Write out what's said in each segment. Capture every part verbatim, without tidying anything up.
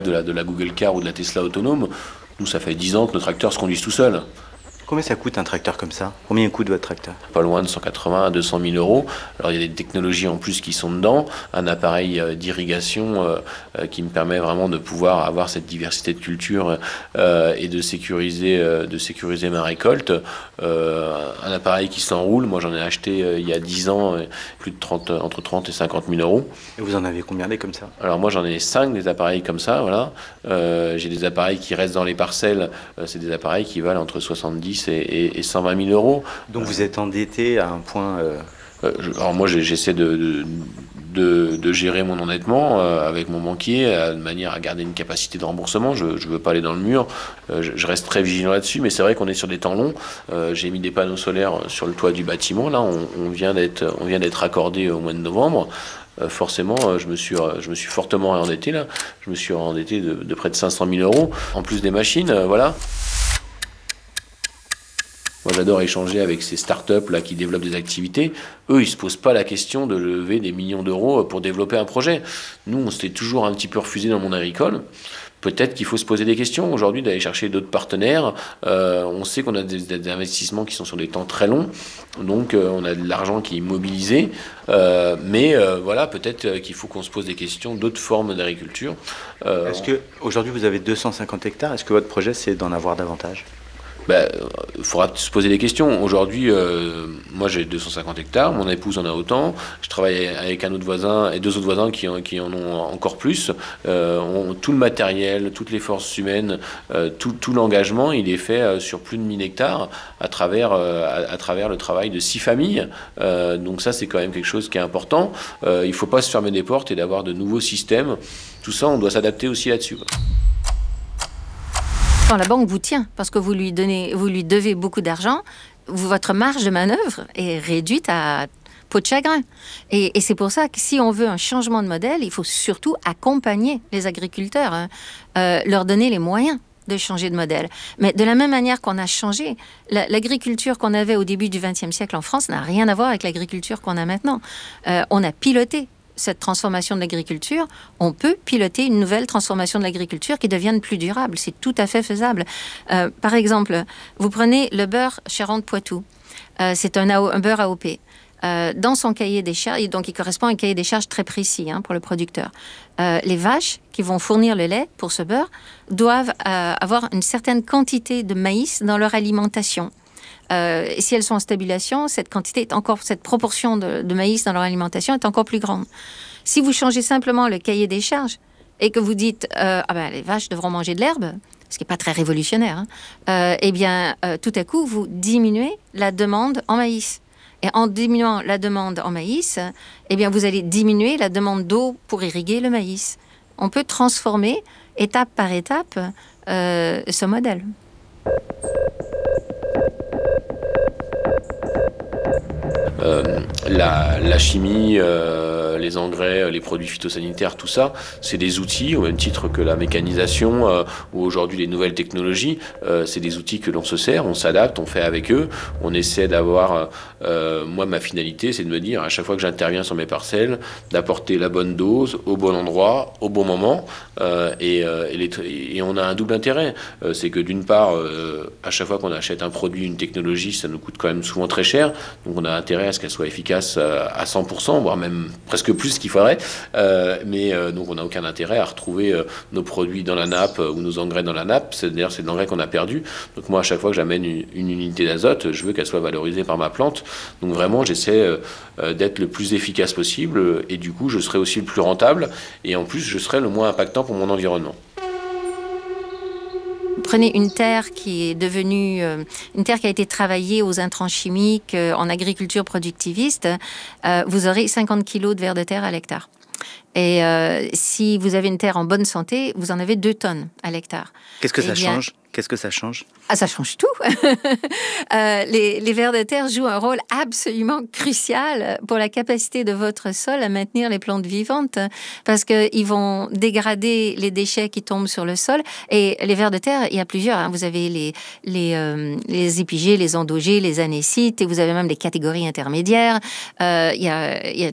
De la, de la Google Car ou de la Tesla autonome, nous, ça fait dix ans que nos tracteurs se conduisent tout seuls. Combien ça coûte un tracteur comme ça? Combien coûte votre tracteur? Pas loin de cent quatre-vingts à deux cent mille euros. Alors il y a des technologies en plus qui sont dedans, un appareil euh, d'irrigation euh, euh, qui me permet vraiment de pouvoir avoir cette diversité de cultures euh, et de sécuriser, euh, de sécuriser ma récolte. Euh, un appareil qui s'enroule, moi j'en ai acheté euh, il y a dix ans, euh, plus de trente, entre trente et cinquante mille euros. Et vous en avez combien des comme ça? Alors moi j'en ai cinq des appareils comme ça, voilà. Euh, j'ai des appareils qui restent dans les parcelles, euh, c'est des appareils qui valent entre soixante-dix et, et, et cent vingt mille euros. Donc vous êtes endetté à un point... Euh... Euh, je, alors moi j'essaie de, de, de, de gérer mon endettement euh, avec mon banquier euh, de manière à garder une capacité de remboursement. Je ne veux pas aller dans le mur, euh, je, je reste très vigilant là-dessus, mais c'est vrai qu'on est sur des temps longs. Euh, j'ai mis des panneaux solaires sur le toit du bâtiment, là on, on vient d'être on vient d'être accordé au mois de novembre. Euh, forcément, euh, je, me suis, euh, je me suis fortement endetté là. Je me suis endetté de, de près de cinq cent mille euros, en plus des machines, euh, voilà. Moi, j'adore échanger avec ces startups là qui développent des activités. Eux, ils se posent pas la question de lever des millions d'euros pour développer un projet. Nous, on s'était toujours un petit peu refusé dans le monde agricole. Peut-être qu'il faut se poser des questions aujourd'hui, d'aller chercher d'autres partenaires. Euh, on sait qu'on a des, des investissements qui sont sur des temps très longs, donc euh, on a de l'argent qui est immobilisé. Euh, mais euh, voilà, peut-être qu'il faut qu'on se pose des questions d'autres formes d'agriculture. Euh, Est-ce que aujourd'hui vous avez deux cent cinquante hectares? Est-ce que votre projet c'est d'en avoir davantage? Ben, il faudra se poser des questions. Aujourd'hui, euh, moi j'ai deux cent cinquante hectares, mon épouse en a autant. Je travaille avec un autre voisin et deux autres voisins qui en, qui en ont encore plus. Euh, on, tout le matériel, toutes les forces humaines, euh, tout, tout l'engagement, il est fait euh, sur plus de mille hectares à travers, euh, à, à travers le travail de six familles. Euh, donc ça, c'est quand même quelque chose qui est important. Euh, il ne faut pas se fermer des portes et d'avoir de nouveaux systèmes. Tout ça, on doit s'adapter aussi là-dessus. Quand la banque vous tient, parce que vous lui, donnez, vous lui devez beaucoup d'argent, vous, votre marge de manœuvre est réduite à peau de chagrin. Et, et c'est pour ça que si on veut un changement de modèle, il faut surtout accompagner les agriculteurs, hein, euh, leur donner les moyens de changer de modèle. Mais de la même manière qu'on a changé, la, l'agriculture qu'on avait au début du vingtième siècle en France n'a rien à voir avec l'agriculture qu'on a maintenant. Euh, on a piloté cette transformation de l'agriculture, on peut piloter une nouvelle transformation de l'agriculture qui devienne plus durable. C'est tout à fait faisable. Euh, par exemple, vous prenez le beurre Charentes-Poitou. Euh, c'est un, A O, un beurre A O P. Euh, dans son cahier des charges, donc il correspond à un cahier des charges très précis hein, pour le producteur. Euh, les vaches qui vont fournir le lait pour ce beurre doivent euh, avoir une certaine quantité de maïs dans leur alimentation. Euh, et si elles sont en stabulation, cette quantité est encore, cette proportion de, de maïs dans leur alimentation est encore plus grande. Si vous changez simplement le cahier des charges et que vous dites euh, ah ben les vaches devront manger de l'herbe, ce qui n'est pas très révolutionnaire, hein, euh, eh bien euh, tout à coup vous diminuez la demande en maïs. Et en diminuant la demande en maïs, eh bien vous allez diminuer la demande d'eau pour irriguer le maïs. On peut transformer étape par étape euh, ce modèle. Euh, la, la chimie, euh, les engrais, les produits phytosanitaires, tout ça, c'est des outils, au même titre que la mécanisation euh, ou aujourd'hui les nouvelles technologies, euh, c'est des outils que l'on se sert, on s'adapte, on fait avec eux, on essaie d'avoir, euh, moi ma finalité c'est de me dire à chaque fois que j'interviens sur mes parcelles, d'apporter la bonne dose, au bon endroit, au bon moment, euh, et, euh, et, les, et on a un double intérêt, euh, c'est que d'une part, euh, à chaque fois qu'on achète un produit, une technologie, ça nous coûte quand même souvent très cher, donc on a intérêt à ce qu'elle soit efficace à cent pour cent, voire même presque plus qu'il faudrait. Euh, mais euh, donc on n'a aucun intérêt à retrouver euh, nos produits dans la nappe euh, ou nos engrais dans la nappe. C'est, d'ailleurs, c'est de l'engrais qu'on a perdu. Donc moi, à chaque fois que j'amène une, une unité d'azote, je veux qu'elle soit valorisée par ma plante. Donc vraiment, j'essaie euh, d'être le plus efficace possible. Et du coup, je serai aussi le plus rentable. Et en plus, je serai le moins impactant pour mon environnement. Prenez une terre qui est devenue, euh, une terre qui a été travaillée aux intrants chimiques euh, en agriculture productiviste, euh, vous aurez cinquante kilos de vers de terre à l'hectare. Et euh, si vous avez une terre en bonne santé, vous en avez deux tonnes à l'hectare. Qu'est-ce que Eh ça bien, change Qu'est-ce que ça change Ah, ça change tout. euh, les, les vers de terre jouent un rôle absolument crucial pour la capacité de votre sol à maintenir les plantes vivantes, parce qu'ils vont dégrader les déchets qui tombent sur le sol. Et les vers de terre, il y a plusieurs. Hein. Vous avez les, les, euh, les épigées, les endogées, les anécites, et vous avez même les catégories intermédiaires. Euh, il y a... Il y a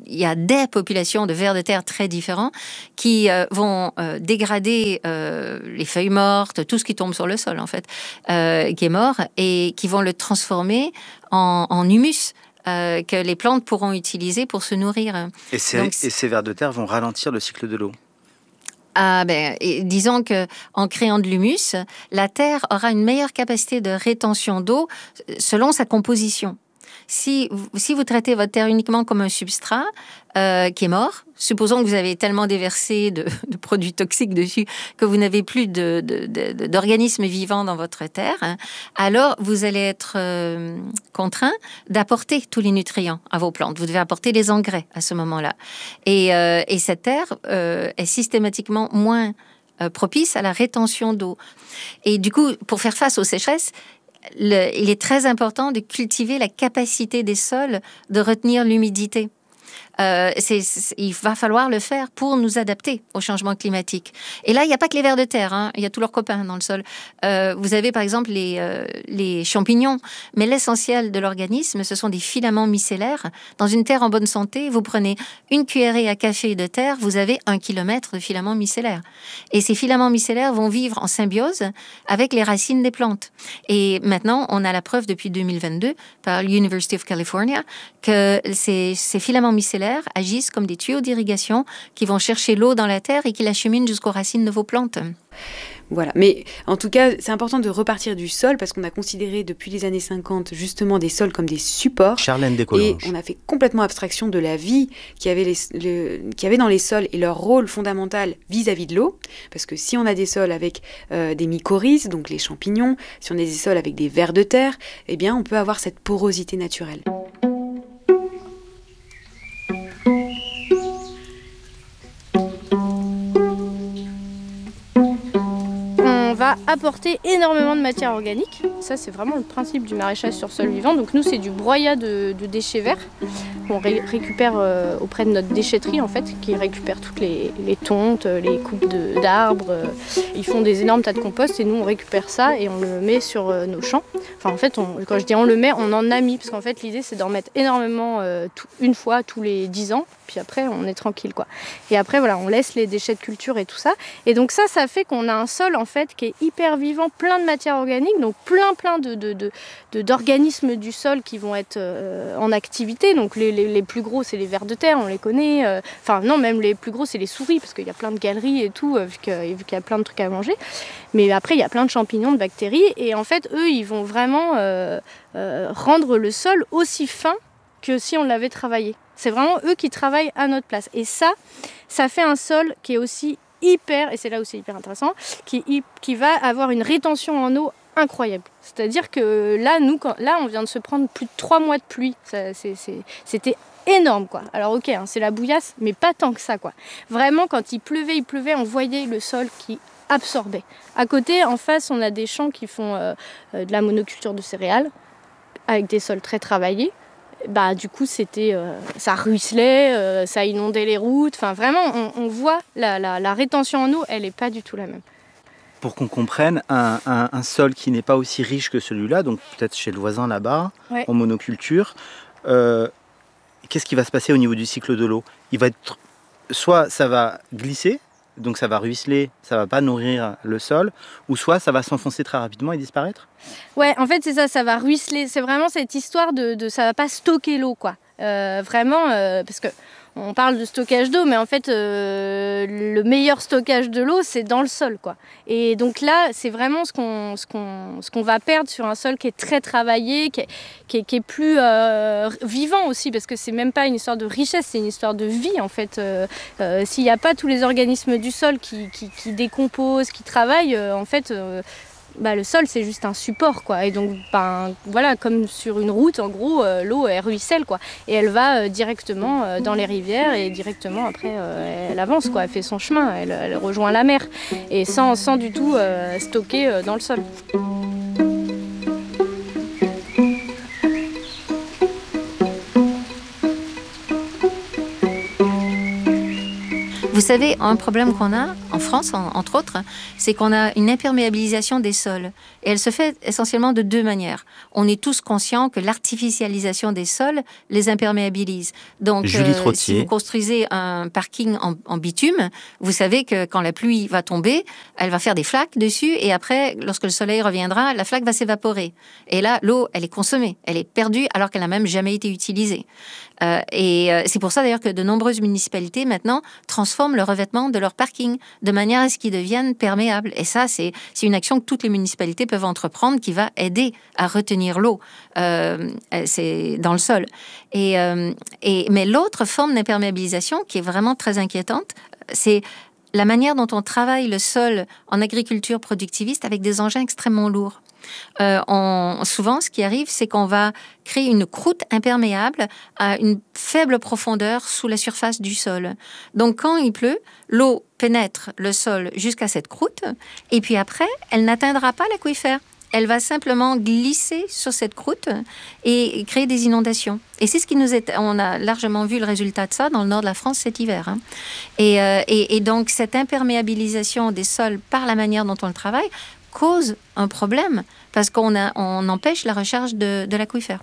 il y a des populations de vers de terre très différents qui euh, vont euh, dégrader euh, les feuilles mortes, tout ce qui tombe sur le sol en fait, euh, qui est mort, et qui vont le transformer en, en humus. Euh, que les plantes pourront utiliser pour se nourrir. Et ces, Donc, et ces vers de terre vont ralentir le cycle de l'eau. Ah ben, et disons que en créant de l'humus, la terre aura une meilleure capacité de rétention d'eau selon sa composition. Si, si vous traitez votre terre uniquement comme un substrat euh, qui est mort, supposons que vous avez tellement déversé de, de produits toxiques dessus que vous n'avez plus de, de, de, d'organismes vivants dans votre terre, hein, alors vous allez être euh, contraint d'apporter tous les nutriments à vos plantes. Vous devez apporter les engrais à ce moment-là. Et, euh, et cette terre euh, est systématiquement moins euh, propice à la rétention d'eau. Et du coup, pour faire face aux sécheresses, Le, il est très important de cultiver la capacité des sols de retenir l'humidité. Euh, c'est, c'est, il va falloir le faire pour nous adapter au changement climatique. Et là, il n'y a pas que les vers de terre, hein. Il y a tous leurs copains dans le sol. Euh, vous avez par exemple les, euh, les champignons, mais l'essentiel de l'organisme, ce sont des filaments micellaires. Dans une terre en bonne santé, vous prenez une cuillerée à café de terre, vous avez un kilomètre de filaments micellaires. Et ces filaments micellaires vont vivre en symbiose avec les racines des plantes. Et maintenant, on a la preuve depuis deux mille vingt-deux par l'University of California que ces, ces filaments micellaires agissent comme des tuyaux d'irrigation qui vont chercher l'eau dans la terre et qui l'acheminent jusqu'aux racines de vos plantes. Voilà, mais en tout cas, c'est important de repartir du sol parce qu'on a considéré depuis les années cinquante justement des sols comme des supports. Charlène Descollanges. Et on a fait complètement abstraction de la vie qu'il y avait, les, le, qu'il y avait dans les sols et leur rôle fondamental vis-à-vis de l'eau. Parce que si on a des sols avec euh, des mycorhizes, donc les champignons, si on a des sols avec des vers de terre, eh bien on peut avoir cette porosité naturelle. On va apporter énormément de matière organique. Ça, c'est vraiment le principe du maraîchage sur sol vivant. Donc nous, c'est du broyat de, de déchets verts qu'on ré- récupère euh, auprès de notre déchetterie, en fait, qui récupère toutes les, les tontes, les coupes de, d'arbres. Euh, ils font des énormes tas de compost et nous, on récupère ça et on le met sur euh, nos champs. Enfin, en fait, on, quand je dis on le met, on en a mis, parce qu'en fait, l'idée, c'est d'en mettre énormément euh, tout, une fois tous les dix ans. Puis après, on est tranquille, quoi. Et après, voilà, on laisse les déchets de culture et tout ça. Et donc ça, ça fait qu'on a un sol, en fait, qui est hyper vivant, plein de matière organique, donc plein, plein de, de, de, de, d'organismes du sol qui vont être euh, en activité. Donc les, les, les plus gros, c'est les vers de terre, on les connaît. Euh, enfin, non, même les plus gros, c'est les souris, parce qu'il y a plein de galeries et tout, euh, vu, que, vu qu'il y a plein de trucs à manger. Mais après, il y a plein de champignons, de bactéries. Et en fait, eux, ils vont vraiment euh, euh, rendre le sol aussi fin que si on l'avait travaillé. C'est vraiment eux qui travaillent à notre place. Et ça, ça fait un sol qui est aussi hyper, et c'est là où c'est hyper intéressant, qui, qui va avoir une rétention en eau incroyable. C'est-à-dire que là, nous, quand, là, on vient de se prendre plus de trois mois de pluie. Ça, c'est, c'est, c'était énorme, quoi. Alors ok, hein, c'est la bouillasse, mais pas tant que ça, quoi. Vraiment, quand il pleuvait, il pleuvait, on voyait le sol qui absorbait. À côté, en face, on a des champs qui font euh, de la monoculture de céréales, avec des sols très travaillés. Bah, du coup, c'était, euh, ça ruisselait, euh, ça inondait les routes. Enfin, vraiment, on, on voit la, la, la rétention en eau, elle n'est pas du tout la même. Pour qu'on comprenne, un, un, un sol qui n'est pas aussi riche que celui-là, donc peut-être chez le voisin là-bas, ouais, en monoculture, euh, qu'est-ce qui va se passer au niveau du cycle de l'eau ? Il va être, soit ça va glisser, donc ça va ruisseler, ça va pas nourrir le sol, ou soit ça va s'enfoncer très rapidement et disparaître ? Ouais, en fait c'est ça, ça va ruisseler. C'est vraiment cette histoire de, de ça va pas stocker l'eau, quoi. Euh, vraiment, euh, parce que on parle de stockage d'eau, mais en fait euh, le meilleur stockage de l'eau, c'est dans le sol, quoi. Et donc là, c'est vraiment ce qu'on, ce qu'on, ce qu'on va perdre sur un sol qui est très travaillé, qui est, qui est, qui est plus euh, vivant aussi, parce que c'est même pas une histoire de richesse, c'est une histoire de vie, en fait. Euh, euh, s'il n'y a pas tous les organismes du sol qui, qui, qui décomposent, qui travaillent, euh, en fait... Euh, Bah, le sol, c'est juste un support, quoi. Et donc, ben, voilà, comme sur une route, en gros, euh, l'eau, elle ruisselle, quoi. Et elle va euh, directement euh, dans les rivières et directement, après, euh, elle avance, quoi. Elle fait son chemin, elle, elle rejoint la mer. Et sans, sans du tout euh, stocker euh, dans le sol. Vous savez, un problème qu'on a en France, en, entre autres, c'est qu'on a une imperméabilisation des sols. Et elle se fait essentiellement de deux manières. On est tous conscients que l'artificialisation des sols les imperméabilise. Donc, euh, si vous construisez un parking en, en bitume, vous savez que quand la pluie va tomber, elle va faire des flaques dessus, et après, lorsque le soleil reviendra, la flaque va s'évaporer. Et là, l'eau, elle est consommée, elle est perdue, alors qu'elle n'a même jamais été utilisée. Euh, et euh, c'est pour ça d'ailleurs que de nombreuses municipalités maintenant transforment le revêtement de leur parking de manière à ce qu'ils deviennent perméables. Et ça, c'est, c'est une action que toutes les municipalités peuvent entreprendre qui va aider à retenir l'eau euh, c'est dans le sol. Et, euh, et, mais l'autre forme d'imperméabilisation qui est vraiment très inquiétante, c'est la manière dont on travaille le sol en agriculture productiviste avec des engins extrêmement lourds. Euh, on, souvent, ce qui arrive, c'est qu'on va créer une croûte imperméable à une faible profondeur sous la surface du sol. Donc, quand il pleut, l'eau pénètre le sol jusqu'à cette croûte, et puis après, elle n'atteindra pas l'aquifère. Elle va simplement glisser sur cette croûte et créer des inondations. Et c'est ce qui nous est... On a largement vu le résultat de ça dans le nord de la France cet hiver. Hein. Et, euh, et, et donc, cette imperméabilisation des sols par la manière dont on le travaille cause un problème parce qu'on a, on empêche la recharge de, de l'aquifère.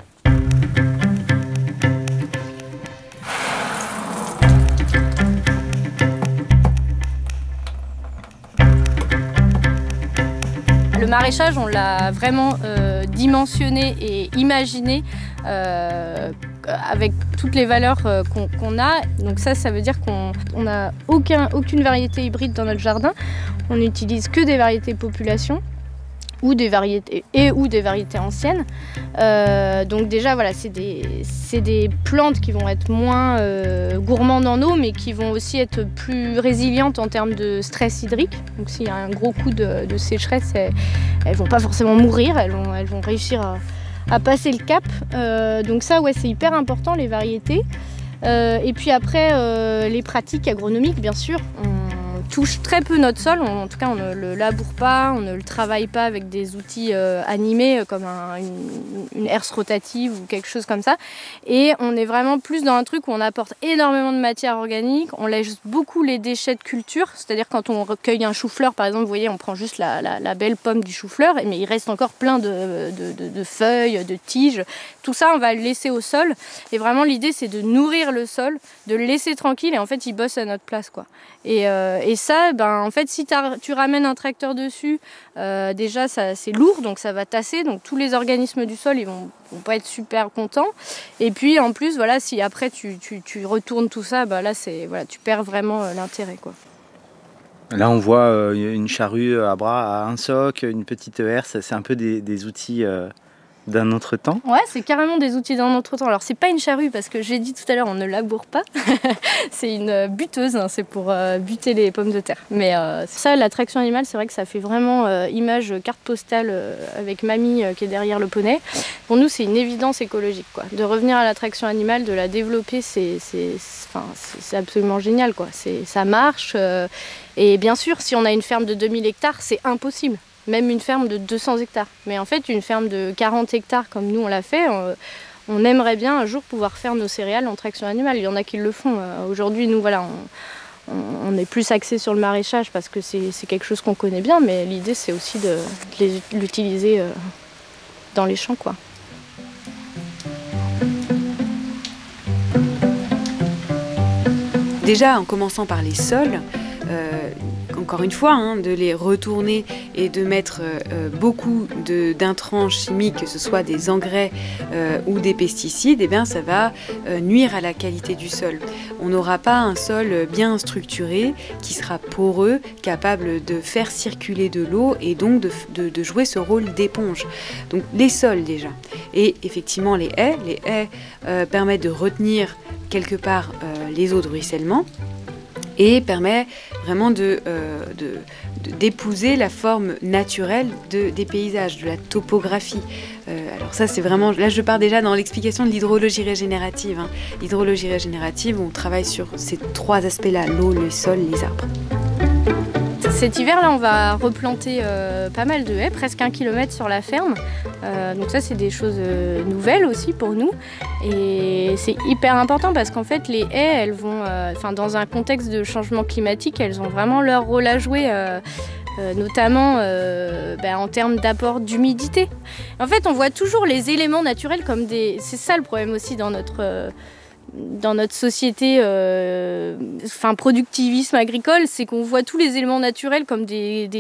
Le maraîchage, on l'a vraiment euh, dimensionné et imaginé euh, avec toutes les valeurs euh, qu'on, qu'on a. Donc ça, ça veut dire qu'on n'a aucun, aucune variété hybride dans notre jardin. On n'utilise que des variétés population ou des variétés et ou des variétés anciennes. Euh, donc déjà voilà, c'est des c'est des plantes qui vont être moins euh, gourmandes en eau, mais qui vont aussi être plus résilientes en termes de stress hydrique. Donc s'il y a un gros coup de, de sécheresse, elles, elles vont pas forcément mourir, elles vont elles vont réussir à, à passer le cap. Euh, donc ça ouais, c'est hyper important, les variétés. Euh, et puis après euh, les pratiques agronomiques, bien sûr. On, touche très peu notre sol, en tout cas on ne le laboure pas, on ne le travaille pas avec des outils euh, animés comme un, une, une herse rotative ou quelque chose comme ça, et on est vraiment plus dans un truc où on apporte énormément de matière organique, on laisse beaucoup les déchets de culture, c'est-à-dire quand on recueille un chou-fleur par exemple, vous voyez on prend juste la, la, la belle pomme du chou-fleur, mais il reste encore plein de, de, de, de feuilles, de tiges, tout ça on va le laisser au sol, et vraiment l'idée c'est de nourrir le sol, de le laisser tranquille, et en fait il bosse à notre place quoi. Et, euh, et ça, ben, en fait, si tu ramènes un tracteur dessus, euh, déjà, ça, c'est lourd, donc ça va tasser. Donc tous les organismes du sol, ils vont, vont pas être super contents. Et puis, en plus, voilà, si après tu, tu, tu retournes tout ça, ben, là, c'est, voilà, tu perds vraiment euh, l'intérêt, quoi. Là, on voit euh, une charrue à bras, à un soc, une petite herse. C'est un peu des, des outils... Euh... d'un autre temps. Ouais, c'est carrément des outils d'un autre temps. Alors, c'est pas une charrue parce que j'ai dit tout à l'heure, on ne laboure pas. C'est une buteuse, hein, c'est pour euh, buter les pommes de terre. Mais euh, ça, la traction animale, c'est vrai que ça fait vraiment euh, image carte postale euh, avec mamie euh, qui est derrière le poney. Pour nous, c'est une évidence écologique, quoi. De revenir à la traction animale, de la développer, c'est, c'est, c'est, enfin, c'est, c'est absolument génial, quoi. C'est, ça marche. Euh, et bien sûr, si on a une ferme de deux mille hectares, c'est impossible. Même une ferme de deux cents hectares. Mais en fait, une ferme de quarante hectares, comme nous on l'a fait, on, on aimerait bien un jour pouvoir faire nos céréales en traction animale. Il y en a qui le font. Aujourd'hui, nous, voilà, on, on est plus axé sur le maraîchage parce que c'est, c'est quelque chose qu'on connaît bien, mais l'idée, c'est aussi de, de les, l'utiliser dans les champs, quoi. Déjà, en commençant par les sols, euh, encore une fois, hein, de les retourner et de mettre euh, beaucoup de, d'intrants chimiques, que ce soit des engrais euh, ou des pesticides, eh bien, ça va euh, nuire à la qualité du sol. On n'aura pas un sol bien structuré, qui sera poreux, capable de faire circuler de l'eau et donc de, de, de jouer ce rôle d'éponge. Donc les sols déjà. Et effectivement les haies, les haies euh, permettent de retenir quelque part euh, les eaux de ruissellement, et permet vraiment de, euh, de, de, d'épouser la forme naturelle de, des paysages, de la topographie. Euh, alors ça, c'est vraiment... Là, je pars déjà dans l'explication de l'hydrologie régénérative. Hein. L'hydrologie régénérative, on travaille sur ces trois aspects-là, l'eau, le sol, les arbres. cet hiver-là, on va replanter euh, pas mal de haies, presque un kilomètre sur la ferme. Euh, donc ça, c'est des choses euh, nouvelles aussi pour nous. Et c'est hyper important parce qu'en fait, les haies, elles vont, euh, dans un contexte de changement climatique, elles ont vraiment leur rôle à jouer. Euh, Euh, notamment euh, bah, en termes d'apport d'humidité. En fait, on voit toujours les éléments naturels comme des... C'est ça le problème aussi dans notre, euh, dans notre société, euh, enfin productivisme agricole, c'est qu'on voit tous les éléments naturels comme des, des